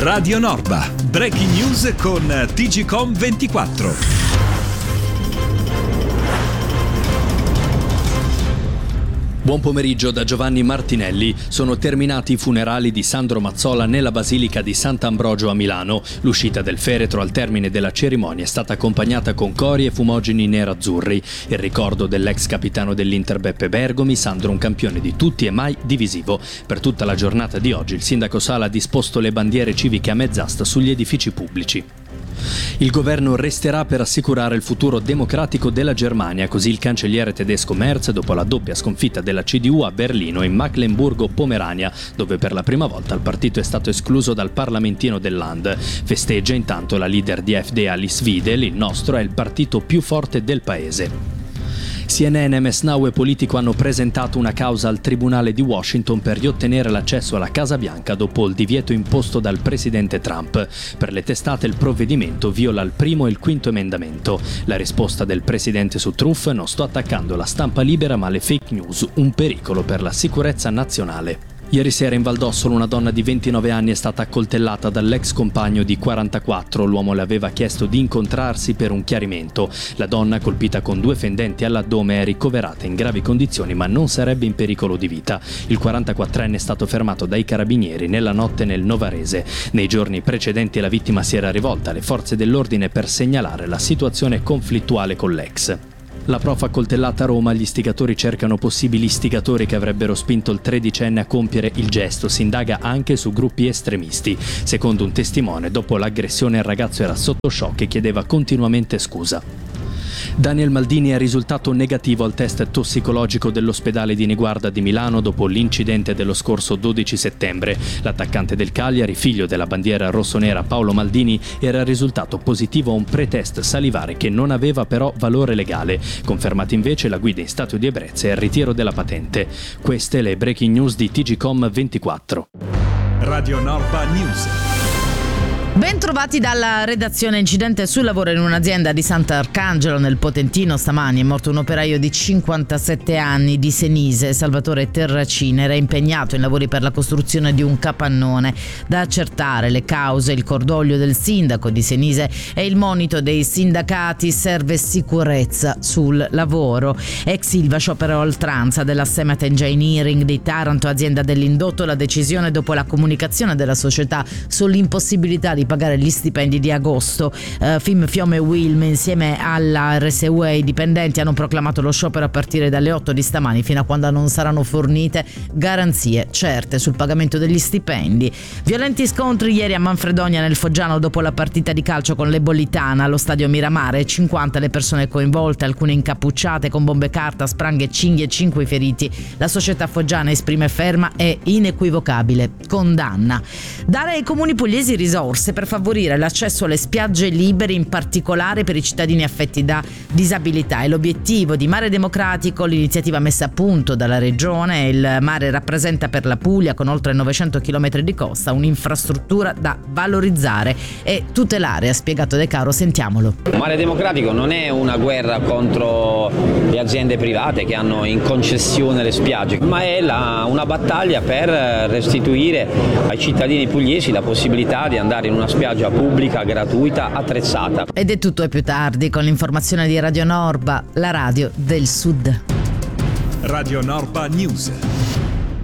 Radio Norba, breaking news con TGcom 24. Buon pomeriggio da Giovanni Martinelli. Sono terminati i funerali di Sandro Mazzola nella Basilica di Sant'Ambrogio a Milano. L'uscita del feretro al termine della cerimonia è stata accompagnata con cori e fumogeni nerazzurri. Il ricordo dell'ex capitano dell'Inter Beppe Bergomi, Sandro un campione di tutti e mai divisivo. Per tutta la giornata di oggi il sindaco Sala ha disposto le bandiere civiche a mezz'asta sugli edifici pubblici. Il governo resterà per assicurare il futuro democratico della Germania, così il cancelliere tedesco Merz, dopo la doppia sconfitta della CDU a Berlino e in Mecklenburgo-Pomerania, dove per la prima volta il partito è stato escluso dal parlamentino del Land. Festeggia intanto la leader di AfD Alice Weidel: il nostro è il partito più forte del paese. CNN, MS Now e Politico hanno presentato una causa al Tribunale di Washington per riottenere l'accesso alla Casa Bianca dopo il divieto imposto dal presidente Trump. Per le testate il provvedimento viola il primo e il quinto emendamento. La risposta del presidente su Truth: non sto attaccando la stampa libera ma le fake news, un pericolo per la sicurezza nazionale. Ieri sera in Valdossola una donna di 29 anni è stata accoltellata dall'ex compagno di 44. L'uomo le aveva chiesto di incontrarsi per un chiarimento. La donna, colpita con 2 fendenti all'addome, è ricoverata in gravi condizioni ma non sarebbe in pericolo di vita. Il 44enne è stato fermato dai carabinieri nella notte nel Novarese. Nei giorni precedenti la vittima si era rivolta alle forze dell'ordine per segnalare la situazione conflittuale con l'ex. La prof accoltellata a Roma: gli istigatori cercano possibili istigatori che avrebbero spinto il 13enne a compiere il gesto. Si indaga anche su gruppi estremisti. Secondo un testimone, dopo l'aggressione il ragazzo era sotto shock e chiedeva continuamente scusa. Daniel Maldini è risultato negativo al test tossicologico dell'ospedale di Niguarda di Milano dopo l'incidente dello scorso 12 settembre. L'attaccante del Cagliari, figlio della bandiera rossonera Paolo Maldini, era risultato positivo a un pretest salivare che non aveva però valore legale. Confermati invece la guida in stato di ebbrezza e il ritiro della patente. Queste le breaking news di TGcom 24. Radio Norba News. Ben trovati dalla redazione. Incidente sul lavoro in un'azienda di Sant'Arcangelo nel Potentino. Stamani è morto un operaio di 57 anni di Senise, Salvatore Terracini. Era impegnato in lavori per la costruzione di un capannone. Da accertare le cause, il cordoglio del sindaco di Senise e il monito dei sindacati: serve sicurezza sul lavoro. Ex Ilva sciopero a oltranza della Semet Engineering di Taranto, azienda dell'indotto. La decisione dopo la comunicazione della società sull'impossibilità di pagare gli stipendi di agosto. FIM, Fiome e Wilm insieme alla RSU e i dipendenti hanno proclamato lo sciopero a partire dalle 8 di stamani fino a quando non saranno fornite garanzie certe sul pagamento degli stipendi. Violenti scontri ieri a Manfredonia nel Foggiano dopo la partita di calcio con l'Ebolitana allo stadio Miramare. 50 le persone coinvolte, alcune incappucciate con bombe carta, spranghe, cinghie e 5 feriti. La società foggiana esprime ferma e inequivocabile condanna. Dare ai comuni pugliesi risorse per favorire l'accesso alle spiagge libere, in particolare per i cittadini affetti da disabilità. È l'obiettivo di Mare Democratico, l'iniziativa messa a punto dalla Regione. Il mare rappresenta per la Puglia, con oltre 900 km di costa, un'infrastruttura da valorizzare e tutelare, ha spiegato De Caro. Sentiamolo. Mare Democratico non è una guerra contro le aziende private che hanno in concessione le spiagge, ma è una battaglia per restituire ai cittadini pugliesi la possibilità di andare in una spiaggia pubblica, gratuita, attrezzata. Ed è tutto, e più tardi con l'informazione di Radio Norba, la radio del Sud. Radio Norba News.